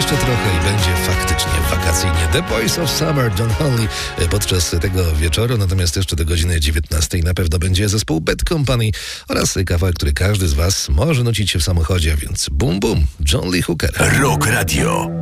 jeszcze trochę i będzie faktycznie wakacyjnie. The Boys of Summer, Don Henley podczas tego wieczoru, natomiast jeszcze do godziny 19 na pewno będzie zespół Bad Company oraz kawałek, który każdy z was może nucić się w samochodzie, więc bum bum, John Lee Hooker. Rock Radio.